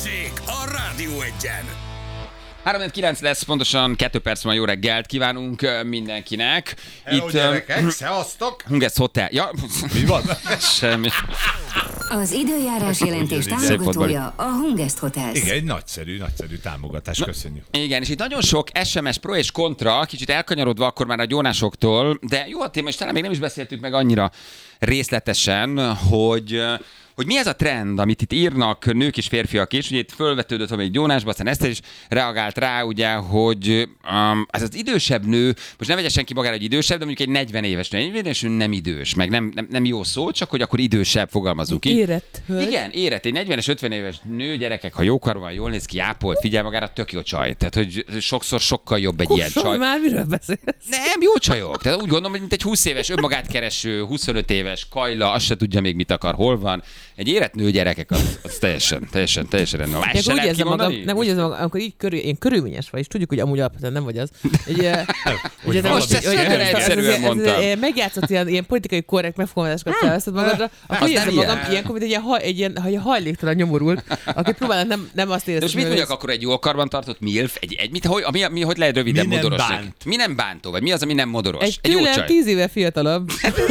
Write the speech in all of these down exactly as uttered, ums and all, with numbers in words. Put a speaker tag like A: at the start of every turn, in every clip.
A: Balázsék a Rádió Egyen.
B: három kilenc lesz, pontosan kettő perc van, jó reggelt kívánunk mindenkinek.
C: Hello, itt gyerekek, szevasztok!
B: Hungest Hotel. Ja,
C: mi van?
B: Semmi.
D: Az időjárás jelentés támogatója a Hungest Hotels.
C: Igen, egy nagyszerű, nagyszerű támogatás, köszönjük.
B: Igen, és itt nagyon sok es em es pro és kontra, kicsit elkanyarodva akkor már a gyónásoktól, de jó a téma, és talán még nem is beszéltük meg annyira részletesen, hogy... hogy mi ez a trend, amit itt írnak nők és férfiak is, ugye itt fölvetődött a még gyónásba, aztán Eszter is reagált rá, ugye, hogy um, ez az idősebb nő, most nem vegye senki magára, hogy idősebb, de mondjuk egy negyven éves nő, egy negyven éves nő nem idős, meg nem, nem, nem jó szó, csak hogy akkor idősebb, fogalmazunk így.
E: Érett hölgy.
B: Igen, érett. Egy negyvenes, ötven éves nő, gyerekek, ha jókar van, jól néz ki, ápolt, figyel magára, tök jó csaj. Tehát, hogy sokszor sokkal jobb egy ilyen csaj.
E: Már miről beszélsz?
B: Nem, jó csajok. Tehát úgy gondolom, hogy mint egy húsz éves, önmagát kereső, huszonöt éves kajla, azt se tudja még mit akar, hol van. Egy érett nő, gyerekek, az, az teljesen, teljesen, teljesen rendben. Más se lehet kimondani?
E: Nem úgy érzem magam, amikor így körül, én körülményes vagy, és tudjuk, hogy amúgy alapvetően nem vagy az. Egy,
C: hogy
B: most ezt nagyon egyszerűen mondtam.
E: Megjátszott ilyen, ilyen politikai korrekt megfogalmazásokat felveszed magadra, akkor úgy érzem magam ilyenkor, mint egy ilyen, haj, egy ilyen, egy hajléktalan nyomorult, aki próbálnak nem, nem azt érezni.
B: De most mit mondjak akkor egy jó karban tartott milf? Egy, egy, mit, hogy, mi, mi, hogy lehet röviden
C: mi
B: modoros?
C: Bánt.
B: Mi nem bántó? Vagy mi az, ami nem modoros?
E: Egy tőlem tíz éve fiatalabb.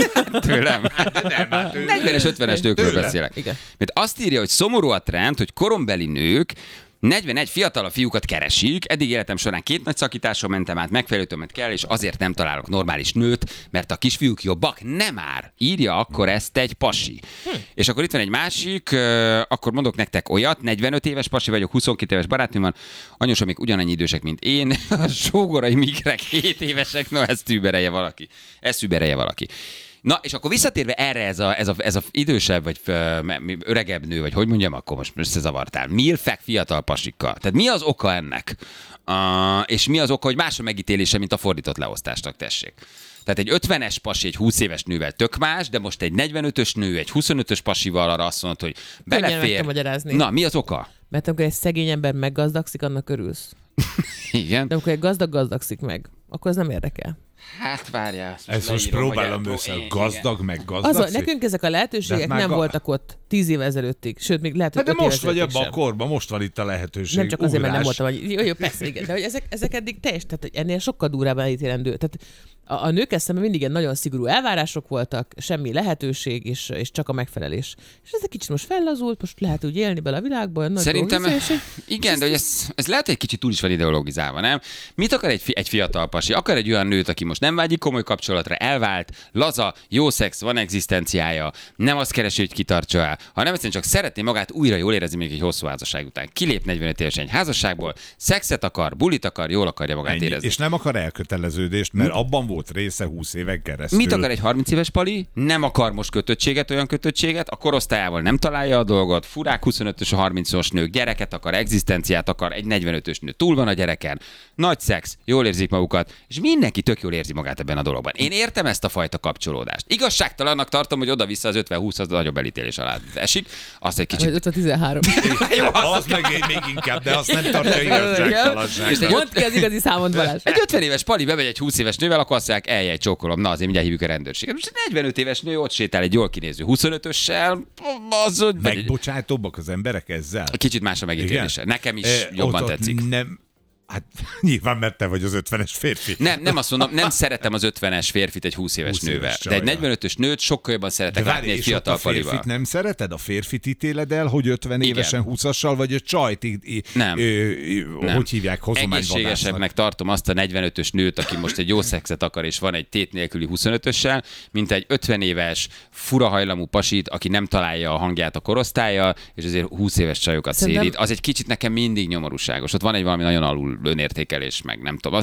B: Tőlem. negyvenes, ötvenes nőkről beszélek.
E: Igen.
B: Mert azt írja, hogy szomorú a trend, hogy korombeli nők negyvenegy fiatal fiúkat keresik, eddig életem során két nagy szakításon mentem át, megfelelő többet kell, és azért nem találok normális nőt, mert a kisfiúk jobbak. Nem már. Írja akkor ezt egy pasi. Hm. És akkor itt van egy másik, akkor mondok nektek olyat, negyvenöt éves pasi vagyok, huszonkét éves barátnőm van, anyósom még ugyanannyi idősek, mint én, a sógorai migrek hét évesek, no ezt überelje valaki. Ezt überelje valaki. Na, és akkor visszatérve erre ez a, ez a, ez a idősebb, vagy öregebb nő, vagy hogy mondjam, akkor most összezavartál. Milfek fiatal pasikkal. Tehát mi az oka ennek? Uh, és mi az oka, hogy más a megítélése, mint a fordított leosztásnak, tessék. Tehát egy ötvenes pasi egy húsz éves nővel tök más, de most egy negyvenötös nő egy huszonötös pasival arra azt mondod, hogy belefér. Na, mi az oka?
E: Mert amikor egy szegény ember meggazdagszik, annak örülsz.
B: Igen.
E: De amikor egy gazdag gazdagszik meg, akkor ez nem érdekel.
B: Hát várjál.
C: Ezt most próbálom össze, gazdag meg gazdag.
E: Az, nekünk ezek a lehetőségek nem a... voltak ott tíz év ezelőttig, sőt, még lehet, hogy
C: hát de most vagy abban a korban, most van itt a lehetőség.
E: Nem csak azért,
C: ugrás.
E: mert nem voltam, hogy jó, jó, persze, igen, de hogy ezek, ezek eddig teljes, tehát hogy ennél sokkal durvábban elítélendő. Tehát a, a nők eszemben mindig ilyen nagyon szigorú elvárások voltak, semmi lehetőség, és, és csak a megfelelés. És ez egy kicsit most fellazult, most lehet úgy élni bele a világban.
B: Szerintem, igen, de hogy ez, ez lehet, hogy egy kicsit túl is van ideologizálva, nem? Mit akar egy, fi, egy fiatal pasi? Akar egy olyan nőt, aki most nem vágyik komoly kapcsolatra, elvált, laza, jó szex, van egzisztenciája, nem azt keresi, hogy kitartsa el, hanem egyszerűen csak szeretné magát újra jól érezni még egy hosszú házasság után. Kilép negyvenöt évesen egy házasságból, szexet akar, bulit akar, jól akarja magát
C: Ennyi.
B: érezni.
C: És nem akar elköteleződést, mert abban volt része húsz éven keresztül.
B: Mit akar egy harminc éves pali? Nem akar most kötöttséget, olyan kötöttséget, a korosztályával nem találja a dolgot, furák huszonötös, harmincas nők, gyereket akar, egzisztenciát akar, egy negyvenötös nő túl van a gyereken, nagy szex, jól érzik magukat, és mindenki tök jól érzi magát ebben a dologban. Én értem ezt a fajta kapcsolódást. Igazságtalannak tartom, hogy oda-vissza az ötven húsz az nagyobb elítélés alá esik. Azt egy kicsit.
E: ötven tizenhárom.
C: Jó, az meg még inkább, de azt nem tartja igazságtalanságnak.
E: Mondd ki az igazi számot, Balázs.
B: Egy ötven éves pali bemegy egy húsz éves nővel, akkor azt mondják, eljej, csókolom, na azért mindjárt hívjuk a rendőrséget. Most egy negyvenöt éves nő ott sétál egy jól kinéző huszonötössel, az...
C: Megbocsátóbbak az emberek ezzel?
B: Kicsit más a megítélése. Nekem is
C: e,
B: jobban
C: ott,
B: tetszik.
C: Ott nem... Hát nyilván, mert te vagy az ötvenes férfi.
B: Nem, nem azt mondom, nem szeretem az ötvenes férfit egy húsz éves
C: húsz
B: nővel.
C: éves
B: De egy negyvenötös nőt sokkal jobban szeretek látni egy fiatal
C: a férfit
B: palival.
C: nem szereted? A férfit ítéled el, hogy ötven
B: Igen.
C: évesen húszassal, vagy a csajt, í-
B: nem.
C: Ö, ö,
B: nem.
C: hogy hívják, hozományvadásznak?
B: Egészségesebbnek tartom azt a negyvenötös nőt, aki most egy jó szexet akar, és van egy tét nélküli huszonötössel, mint egy ötven éves, furahajlamú pasit, aki nem találja a hangját a korosztálya, és azért húsz éves csajokat
E: Szerintem...
B: szérít. Az egy kicsit nekem mindig nyomorúságos. Ott van egy valami nagyon alul önértékelés, meg nem tudom.